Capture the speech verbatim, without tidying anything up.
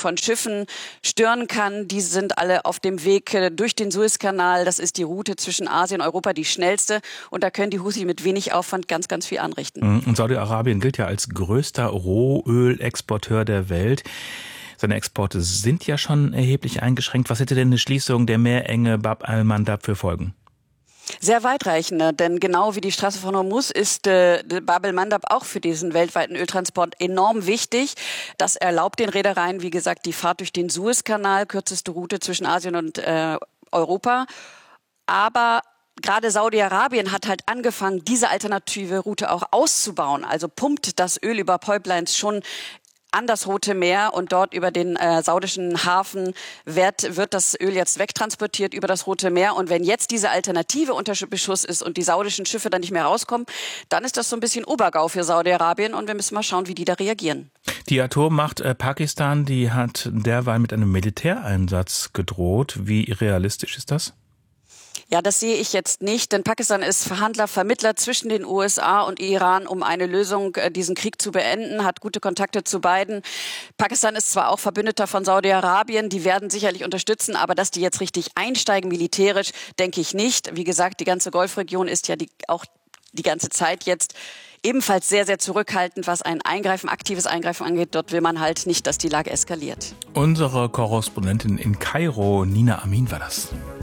von Schiffen stören kann. Die sind alle auf dem Weg durch den Suezkanal. Das ist die Route zwischen Asien und Europa, die schnellste. Und da können die Houthi mit wenig Aufwand ganz, ganz viel anrichten. Und Saudi-Arabien gilt ja als größter Rohölexporteur der Welt. Seine Exporte sind ja schon erheblich eingeschränkt. Was hätte denn eine Schließung der Meerenge Bab al-Mandab für Folgen? Sehr weitreichende, denn genau wie die Straße von Hormuz ist äh, Bab el-Mandab auch für diesen weltweiten Öltransport enorm wichtig. Das erlaubt den Reedereien, wie gesagt, die Fahrt durch den Suezkanal, kürzeste Route zwischen Asien und äh, Europa. Aber gerade Saudi-Arabien hat halt angefangen, diese alternative Route auch auszubauen. Also pumpt das Öl über Pipelines schon an das Rote Meer und dort über den äh, saudischen Hafen wird, wird das Öl jetzt wegtransportiert über das Rote Meer. Und wenn jetzt diese Alternative unter Beschuss ist und die saudischen Schiffe dann nicht mehr rauskommen, dann ist das so ein bisschen Obergau für Saudi-Arabien und wir müssen mal schauen, wie die da reagieren. Die Atommacht äh, Pakistan, die hat derweil mit einem Militäreinsatz gedroht. Wie realistisch ist das? Ja, das sehe ich jetzt nicht, denn Pakistan ist Verhandler, Vermittler zwischen den U S A und Iran, um eine Lösung, diesen Krieg zu beenden, hat gute Kontakte zu beiden. Pakistan ist zwar auch Verbündeter von Saudi-Arabien, die werden sicherlich unterstützen, aber dass die jetzt richtig einsteigen militärisch, denke ich nicht. Wie gesagt, die ganze Golfregion ist ja die, auch die ganze Zeit jetzt ebenfalls sehr, sehr zurückhaltend, was ein Eingreifen, aktives Eingreifen angeht. Dort will man halt nicht, dass die Lage eskaliert. Unsere Korrespondentin in Kairo, Nina Amin, war das.